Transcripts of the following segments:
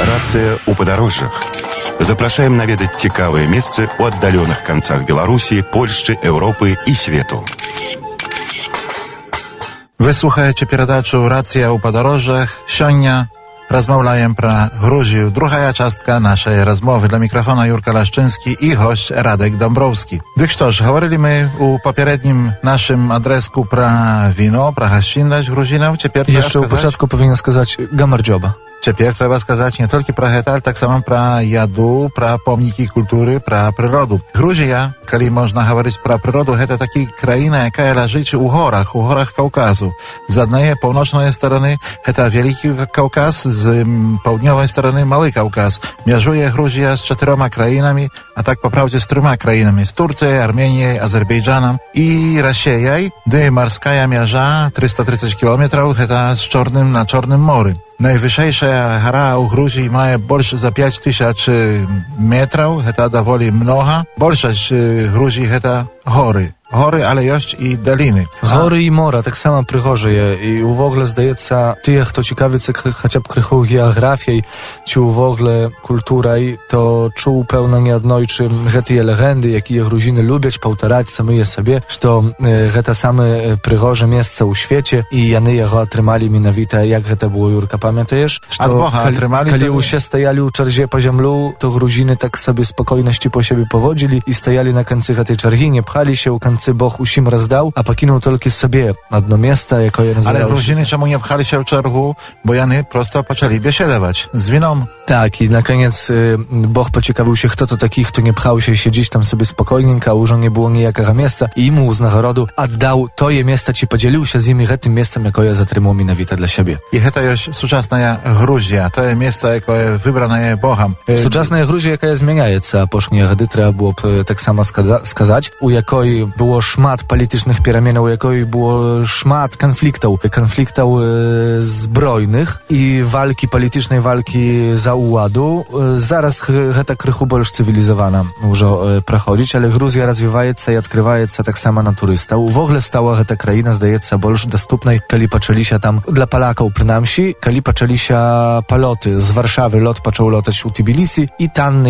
Рацыя ў падарожжах. Запрашаем наведаць цікавыя месцы ў аддаленых канцах Беларусі, Польшчы, Еўропы і свету. Вы слухаеце перадачу «Рацыя ў падарожжах». Сёння размаўляем пра Грузію. Другая частка нашай размовы. Dla mikrofona Jurka Laszczyński i gość Radek Dąbrowski. Дык што ж, гаварылі мы ў папярэднім нашым адрэзку пра віно, пра гасціннасць грузінаў. Яшчэ ў пачатку павінен сказаць гамарджоба. Цяпер трэба сказаць не толькі пра гэта, але таксама пра яду, пра помнікі культуры, пра прыроду. Грузія, калі можна гаварыць пра прыроду, гэта такі краіна, якая ляжыць у горах Каўказу. З аднае паўночнай стараны гэта Вялікі Каўказ, з паўднёвай стараны Малы Каўказ. Мяжуе Грузія з 4 краінамі, а так папраўдзе з 3 краінамі: з Турцыяй, Арменіяй, Азербайджанам і Расіяй, ды марская мяжа 330 кілометраў, гэта з Чорным на Чорным моры. Najwyższa góra u Gruzji ma больше za 5000 metrów, to доволі много. Большасць Gruzji to góry. Góry, ale jest i doliny. Góry i mora, tak samo прыгожыя. І увогуле, здаецца, тыя, хто цікавіцца хаця б крыху геаграфіяй, ці увогуле культурай, то чуў, пэўна, неаднойчы гэтыя легенды, якія грузіны любяць паўтараць самыя сабе, што гэта самае прыгожае месца ў свеце, і яны яго атрымалі менавіта, як гэта было, Юрка, памятаеш? Што калі ўсе стаялі ў чарзе па зямлю, то грузіны так сабе спакойнасці по сябе паводзілі і стаялі на канцы гэтай чаргі, не пхаліся ў канцы. Бог усім раздаў, а пакінуў толькі сабе адно месца, якое называлася. Ale Gruziny czemu nie pchali się w czergu, bo jany prosto poczęli biesiadować z winą. Tak, i na koniec Bóg pociekawił się, kto to taki, kto nie pchał się siedzieć tam sobie spokojnienko, a już nie było niejakiego miejsca i mu z nagrodu oddał to je miejsce, ci podzielił się z nimi tym miejscem, jakie je zatrzymał minowite dla siebie. I to jest współczesna Gruzja, to jest miejsce, jakie wybrane jest Bogiem. Współczesna Gruzja, jaka zmienia się, a posznie gdy trzeba było tak samo skazać, u jakiej było szmat politycznych пераменаў, u jakiej było szmat konfliktów zbrojnych i walki politycznej, walki za uładu. Zaraz гэта крыху больш цывілізавана ўжо праходзіць, але Грузія развіваецца і адкрываецца таксама на турыстаў. Увогуле стала гэта краіна, здаецца, больш даступнай, калі пачаліся там, для палакаў прынамсі, калі пачаліся палёты з Варшавы, лот пачаў лётаць у Тбілісі, і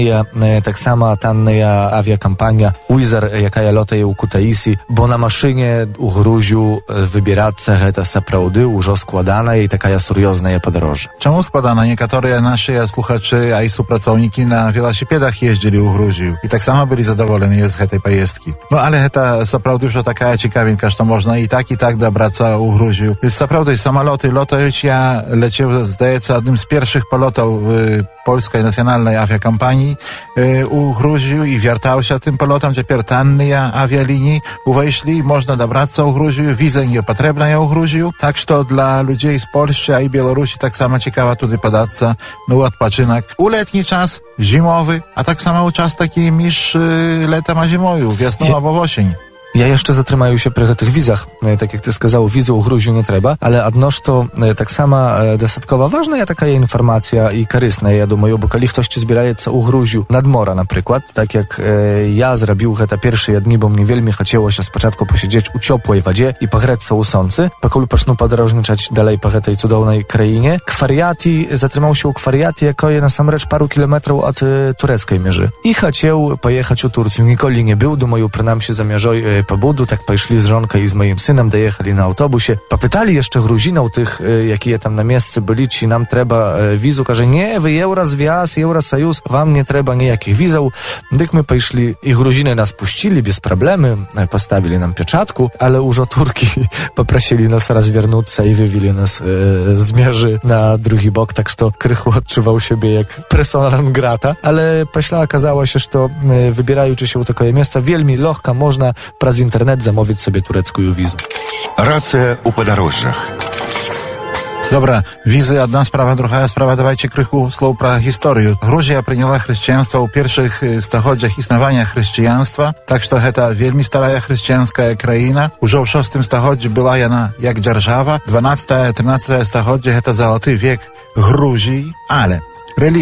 таксама танная авіякампанія Уізар, якая лётае ў Кутаісі, бо на машыне у Грузію выбірацца гэта сапраўды ўжо складана і такая сур'ёзная падарожжа. Чаму складана? Niektóre nasze słuchacze, a i współpracownicy na велосипедach jeździli u Gruzji i tak samo byli zadowoleni z tej pojezdki. No ale to naprawdę już taka ciekawienka, że można i tak dobrać u Gruzji. Naprawdę samoloty latają. Ja leciał, zdaje się, jednym z pierwszych polotów polskiej nacjonalnej awiakampanii u Gruzji i wiertał się tym polotem. Teraz tanne awialinii weszli, można dobrać u Gruzji, wiza nie potrzebna u Gruzji. Tak, że dla ludzi z Polski, a i Białorusi tak samo ciekawa tutaj podać no odpoczynek. U letni czas, zimowy, a tak samo czas taki miż letem a zimoju, wiosną albo osień. Ja jeszcze zatrzymаю się przy tych wizach. Tak jak ty сказал, wizy u Gruzji nie trzeba, ale одно, что так само достатково важная такая informacja i корисная, я думаю, bo kali ktoś збирається у Грузію над мора, наприклад, так як я zrobił гэта першыя дні, bo mnie wielmi chciałoся спочатку posiedzieć u ciepłej wodzie i pogrzeć u słońcu, поколу почну подорожничать dalej po tej cudownej krainie. Kwariati, zatrzymał się u Kwariati, jako je na sam rzecz paru kilometrów od tureckiej mierzy. I chciał pojechać u Turcję. Nikoli nie był, думаю, przynajmniej zamierzał pobudu, tak poszli z żonką i z moim synem, dojechali na autobusie. Popytali jeszcze Gruzinów tych, jakie tam na miejscu byli, czy nam trzeba wizu. Każe, nie, wy Eurozwiaz, Eurosojus, wam nie trzeba nijakich wizów. Tak my poszli i Gruziny nas puścili bez problemy, postawili nam pieczatku, ale już Turki poprosili nas rozwiernuться i wywili nas z mierzy na drugi bok, tak że krychu odczuwał siebie jak personel grata, ale pośla okazało się, że wybierajući się u takie miejsca, wielmi lohka można przez internet zamówić sobie turecką wizę. Racja u podorожжах. Dobra, wizy, jedna sprawa, druga sprawa, dawajcie krychu słów про historię. Gruzja przyjęła chrześcijaństwo w pierwszych stachodziach istnienia chrześcijaństwa, tak że to wielmi stara chrześcijańska kraina. Już w VI stachodziu była ona jak dzierżawa, 12-13 stachodzie to złoty wiek Gruzji, ale religia.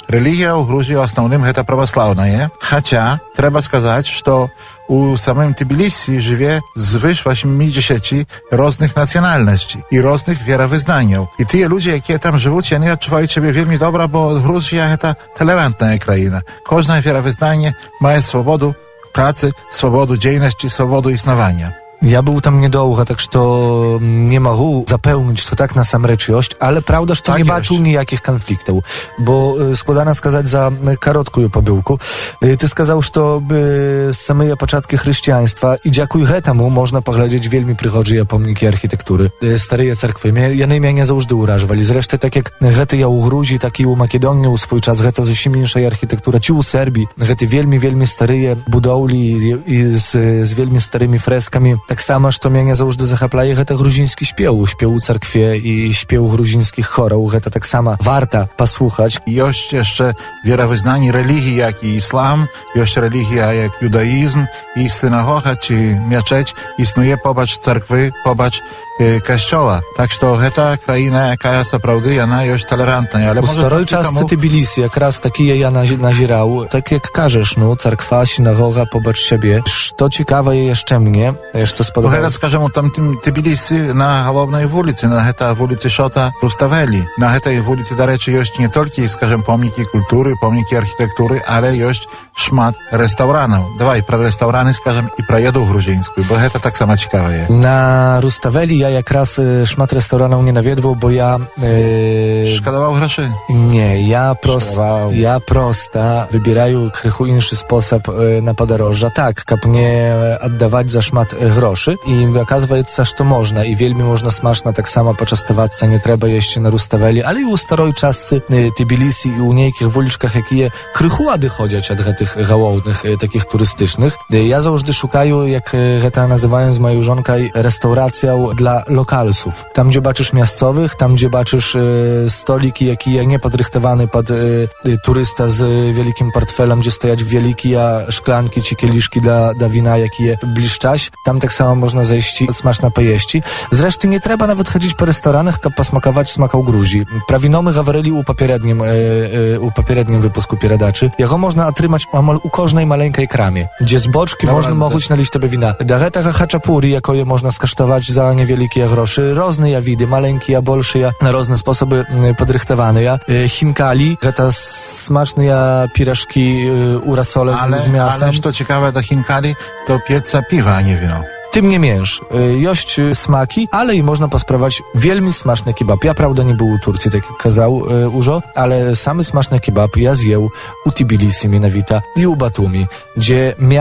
Religia u Gruzji основным это православная, хотя треба сказать, что u samym Tbilisi żyje zwyż 80 różnych nacjonalności i różnych wierowyznaniów. I te ludzie, jakie tam żyją, oni odczuwają siebie wielmi dobra, bo Gruzja to tolerantna kraina. Każde wierowyznanie ma swobodę pracy, swobodę działalności, swobodę istnienia. Я быў там недоўга, так што не магу запэўніць, што так насамрэч ёсць, але праўда, што так не бачыў ніякіх канфліктаў, бо складана сказаць за кароткую пабыўку. Ты сказаў, што самыя пачаткі хрысціянства, і дзякуй гэтаму можна паглядзець вельмі прыгожыя помнікі архітэктуры. Старыя царквы, яны мяне заўжды ўражвалі. Зрэшты, так як гэтыя ў Грузіі, так і ў Македоніі ў свой час, гэта зусім іншая архітэктура, ці ў Сербіі. Гэты вельмі старыя будоўлі і з вельмі старымі фрэскамі. Таксама, што мяне заўжды захапляе, гэта грузінскі спеў у царкве і спеў грузінскіх хораў. Гэта таксама варта паслухаць. Ёсць яшчэ вierowyznanie рэлігіі, як і іслам, ёсць рэлігія, як юдаізм, і сінагога ці мячэць існуе побач царквы, побач касцёла. Так што гэта краіна, якая сапраўды яна ёсць талерантная. Але у старой частцы Тбілісі якраз такія я назіраў. Так як кажаш, царква, сінагога побач сябе. Што цікавае яшчэ мне, што спадабалося. Гэта, скажем, у там Тбілісі на галоўнай вуліцы, на гэта вуліцы Шота Руставелі. На гэтай вуліцы, дарэчы, ёсць не толькі, скажем, помнікі культуры, помнікі архітэктуры, але ёсць шмат рэстаўранаў. Давай пра рэстаўраны скажем і пра яду грузінскую, бо гэта таксама цікавае. На Руставелі я якраз шмат рэстаўранаў не наведваў, бо я... Шкадаваў грошы? Не, я проста выбіраю крыху іншы спосаб на падарожжа. Так, каб не аддаваць за шмат грошы. І аказваецца, што можна. І вельмі можна смачна таксама пачаставацца. Не трэба яшчэ на Руставелі. Але і ў старой частцы Тбілісі і ў нейкіх вулічках, якія крыху адыходзяць ад гэтых галоўных, такіх турыстычных. Я заўжды шукаю, як гэта называем з маёй жонкай, рэстаўрацыяў для локалсów. Там, gdzie baczysz miejscowych, tam, gdzie baczysz stoliki, jakie nie podrychtowany pod turysta z wielkim portfelem, gdzie stojać wielkie szklanki czy kieliszki dla wina, jakie bliszczać. Tam tak samo można zejść i smaczna pojeść. Zresztą nie trzeba nawet chodzić po restoranach, aby posmakować smakał Gruzji. Prawinomy gawaryli u popierednim wypusku pieradaczy. Jego można otrzymać u każdej maleńkiej kramie, gdzie z boczki można mogć nalić tebe wina. Dageta haczapuri, jako je można skasztować za niewielkie groszy. Różne widy, maleńkie, bolsze, na różne sposoby podrychtowane. Chinkali, to smaczne piraszki u rasole z miasem. Ale co ciekawe do chinkali, to pieca piwa, a nie wino. Tym nie mięż. Jość smaki, ale i można posprawać wielmi smaczny kebab. Ja prawda nie był u Turcji, tak jak kazał Użo, ale samy smaczny kebab ja zjeł u Tbilisi, mianowita, i u Batumi, gdzie